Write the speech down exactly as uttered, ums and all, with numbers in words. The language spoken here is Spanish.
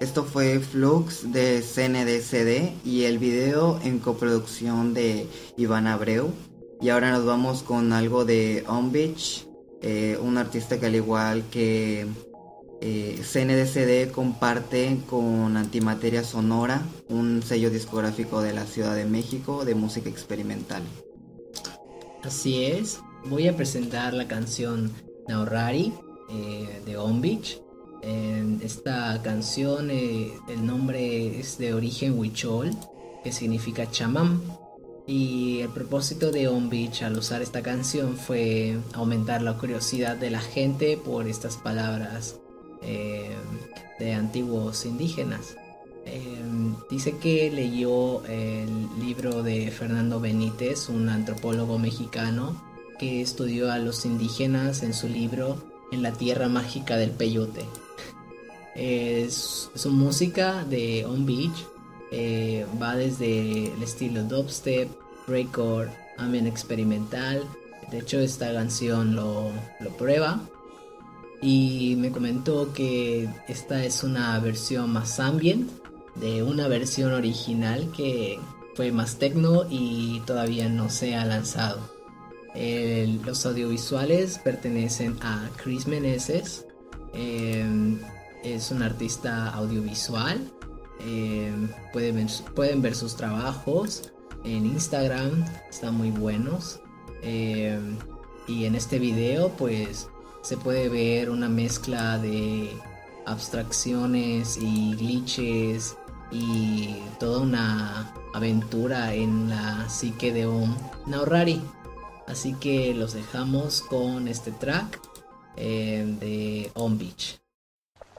Esto fue Flux de C N D C D y el video en coproducción de Iván Abreu. Y ahora nos vamos con algo de On Beach, eh, un artista que al igual que eh, C N D C D comparte con Antimateria Sonora, un sello discográfico de la Ciudad de México de música experimental. Así es, voy a presentar la canción Naurari eh, de On Beach. En esta canción eh, el nombre es de origen huichol, que significa chamán. Y el propósito de On Beach al usar esta canción fue aumentar la curiosidad de la gente por estas palabras eh, de antiguos indígenas. Eh, dice que leyó el libro de Fernando Benítez, un antropólogo mexicano que estudió a los indígenas en su libro En la Tierra Mágica del Peyote. Es, su música de On Beach eh, va desde el estilo dubstep, breakcore, ambient experimental. De hecho, esta canción lo, lo prueba y me comentó que esta es una versión más ambient de una versión original que fue más techno y todavía no se ha lanzado. El, los audiovisuales pertenecen a Chris Meneses. Eh, es un artista audiovisual. Eh, pueden, ver, pueden ver sus trabajos en Instagram, están muy buenos. Eh, y en este video pues se puede ver una mezcla de abstracciones y glitches y toda una aventura en la psique de un Naurari. Así que los dejamos con este track eh, de On Beach.